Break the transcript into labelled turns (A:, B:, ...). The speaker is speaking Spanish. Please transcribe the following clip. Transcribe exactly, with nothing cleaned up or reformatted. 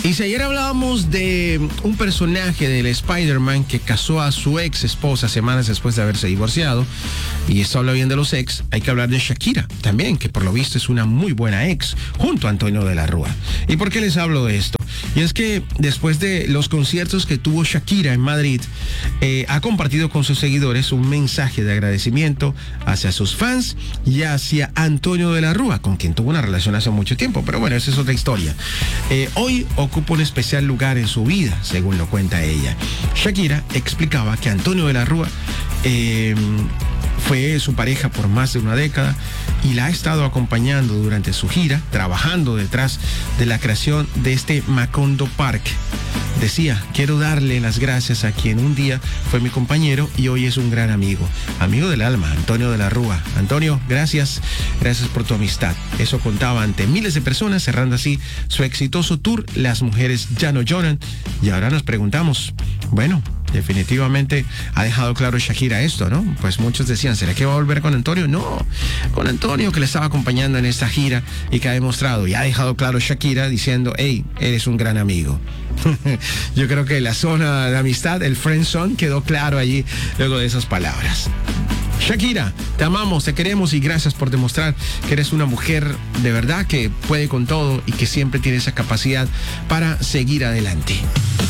A: Y si ayer hablábamos de un personaje del Spider-Man que casó a su ex esposa semanas después de haberse divorciado, y esto habla bien de los ex, hay que hablar de Shakira también, que por lo visto es una muy buena ex, junto a Antonio de la Rúa. ¿Y por qué les hablo de esto? Y es que después de los conciertos que tuvo Shakira en Madrid, eh, ha compartido con sus seguidores un mensaje de agradecimiento hacia sus fans y hacia Antonio de la Rúa, con quien tuvo una relación hace mucho tiempo. Pero bueno, esa es otra historia. Eh, hoy ocupa un especial lugar en su vida, según lo cuenta ella. Shakira explicaba que Antonio de la Rúa eh, fue su pareja por más de una década y la ha estado acompañando durante su gira, trabajando detrás de la creación de este Macondo Park. Decía, quiero darle las gracias a quien un día fue mi compañero y hoy es un gran amigo, amigo del alma, Antonio de la Rúa. Antonio, gracias, gracias por tu amistad. Eso contaba ante miles de personas, cerrando así su exitoso tour Las Mujeres Ya No Lloran. Y ahora nos preguntamos, bueno, definitivamente ha dejado claro Shakira esto, ¿no? Pues muchos decían, ¿será que va a volver con Antonio? No, con Antonio, que le estaba acompañando en esta gira y que ha demostrado y ha dejado claro Shakira diciendo, hey, eres un gran amigo. Yo creo que la zona de amistad, el friend zone, quedó claro allí luego de esas palabras. Shakira, te amamos, te queremos y gracias por demostrar que eres una mujer de verdad que puede con todo y que siempre tiene esa capacidad para seguir adelante.